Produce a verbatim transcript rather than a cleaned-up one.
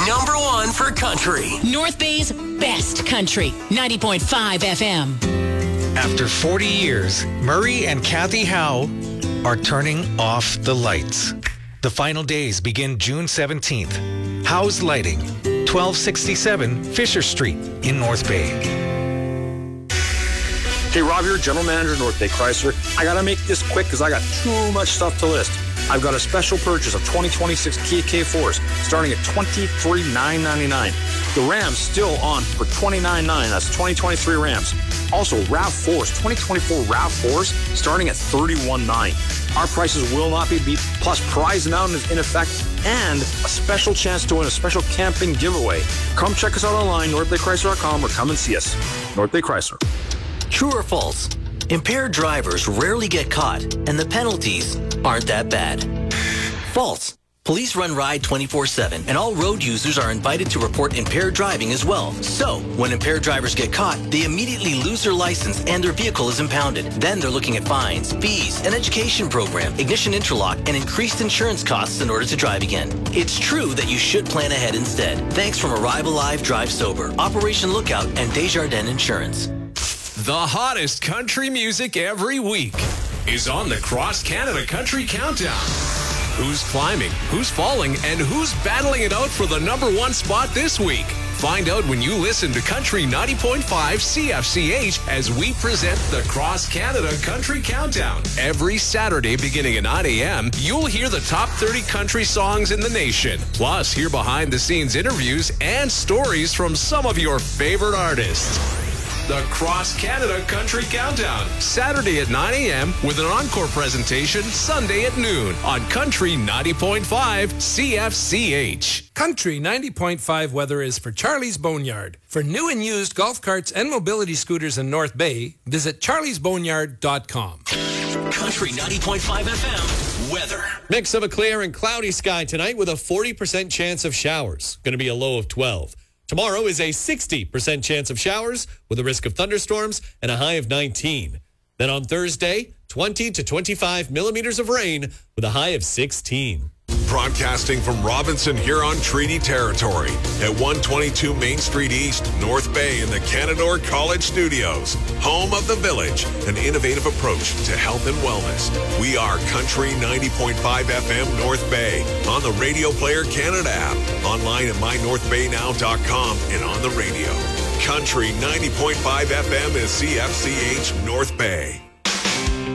number one for country. North Bay's best country, ninety point five F M. After forty years, Murray and Kathy Howe are turning off the lights. The final days begin June seventeenth. Howe's Lighting, twelve sixty-seven Fisher Street in North Bay. Hey, Rob here, General Manager, North Bay Chrysler. I got to make this quick because I got too much stuff to list. I've got a special purchase of twenty twenty-six Kia K fours starting at twenty-three thousand nine hundred ninety-nine dollars. The Ram's still on for twenty-nine thousand nine hundred dollars. That's twenty twenty-three Rams. Also, RAV fours, twenty twenty-four RAV fours starting at thirty-one thousand nine hundred dollars. Our prices will not be beat, plus prize mountain is in effect, and a special chance to win a special camping giveaway. Come check us out online, north bay chrysler dot com, or come and see us. North Bay Chrysler. True or false? Impaired drivers rarely get caught, and the penalties aren't that bad. False. Police run Ride twenty-four seven, and all road users are invited to report impaired driving as well. So, when impaired drivers get caught, they immediately lose their license and their vehicle is impounded. Then they're looking at fines, fees, an education program, ignition interlock, and increased insurance costs in order to drive again. It's true that you should plan ahead instead. Thanks from Arrive Alive, Drive Sober, Operation Lookout, and Desjardins Insurance. The hottest country music every week is on the Cross Canada Country Countdown. Who's climbing, who's falling, and who's battling it out for the number one spot this week? Find out when you listen to Country ninety point five C F C H as we present the Cross Canada Country Countdown. Every Saturday beginning at nine a.m., you'll hear the top thirty country songs in the nation. Plus, hear behind-the-scenes interviews and stories from some of your favorite artists. The Cross Canada Country Countdown, Saturday at nine a.m. with an encore presentation Sunday at noon on Country ninety point five C F C H. Country ninety point five weather is for Charlie's Boneyard. For new and used golf carts and mobility scooters in North Bay, visit charlies boneyard dot com. Country ninety point five F M weather. Mix of a clear and cloudy sky tonight with a forty percent chance of showers. Going to be a low of twelve. Tomorrow is a sixty percent chance of showers with a risk of thunderstorms and a high of nineteen. Then on Thursday, twenty to twenty-five millimeters of rain with a high of sixteen. Broadcasting from Robinson Huron Treaty Territory at one twenty-two Main Street East, North Bay in the Canadore College Studios. Home of the Village, an innovative approach to health and wellness. We are Country ninety point five F M North Bay on the Radio Player Canada app, online at my north bay now dot com, and on the radio. Country ninety point five F M is C F C H North Bay.